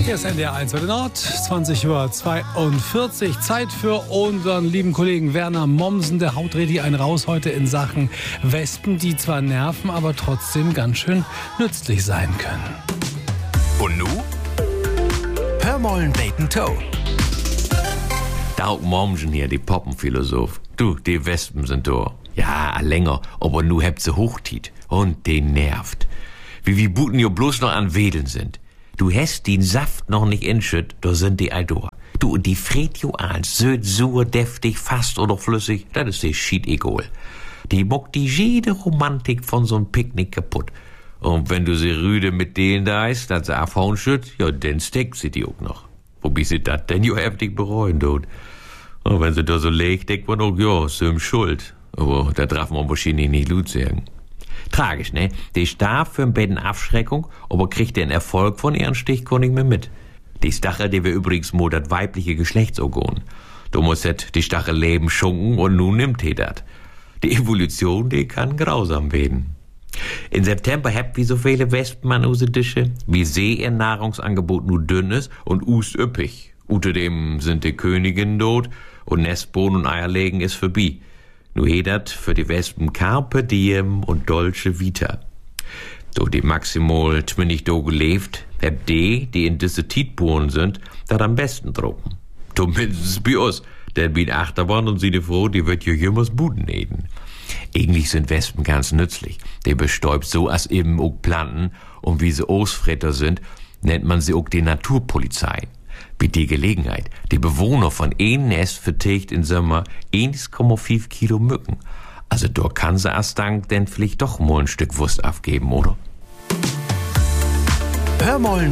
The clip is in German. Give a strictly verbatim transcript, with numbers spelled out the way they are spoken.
Hier ist N D R eins heute Nord, zwanzig Uhr zweiundvierzig. Zeit für unseren lieben Kollegen Werner Mommsen. Der haut richtig einen raus heute in Sachen Wespen, die zwar nerven, aber trotzdem ganz schön nützlich sein können. Und nu? Hör mollen Bacon Toe. Daug Mommsen hier, die Poppenphilosoph. Du, die Wespen sind da. Ja, länger, aber nu hebt sie hochtit. Und den nervt. Wie wie Buten jo bloß noch an Wedeln sind. Du hast den Saft noch nicht inschütt, da sind die Eidor. Du, und die fred jo an, söd, sur, deftig, fast oder flüssig, das ist die Schied egal. Die muckt die jede Romantik von so'n Picknick kaputt. Und wenn du sie rüde mit denen da ist, dass sie abhauen schütt, ja, dann steckt sie die auch noch. Wobei sie dat denn jo heftig bereuen tut. Und wenn sie da so legt, denkt man auch, ja, sie schuld. Aber da darf man wahrscheinlich nicht gut sagen. Tragisch, ne? Die starb für ein Betten Abschreckung, aber kriegt den Erfolg von ihren Stich gar nicht mehr mit. Die Stachel, die wir übrigens mal das weibliche Geschlechtsorgan. Du musst die Stachel leben schunken und nun nimmt he dat. Die Evolution, die kann grausam werden. In September habt wie so viele Wespen an use Dische, wie see ihr Nahrungsangebot nur dünn ist und ust üppig. Außerdem sind die Königinnen tot und Nestbohnen und Eierlegen ist vorbei. Nu hedert für die Wespen Carpe Diem und Dolce Vita. Do die maximal twinnig do gelebt, hab die, die in diese Tietbohren sind, dat am besten drucken. Zumindest bei uns, denn wie Achterbahn und sie die froh, die wird jo jümmers Buden eden. Eigentlich sind Wespen ganz nützlich. Die bestäubt so as eben auch Planten und wie sie Ausfretter sind, nennt man sie auch die Naturpolizei. Bei die Gelegenheit, die Bewohner von ein Nest vertilgt im Sommer eins Komma fünf Kilo Mücken. Also da kann sie erst dank denn vielleicht doch mal ein Stück Wurst abgeben, oder? Hör mollen